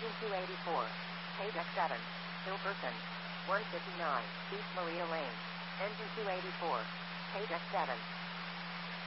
Engine 284. Page X7. Hilperson. 159. East Maria Lane. Engine 284. Page X7.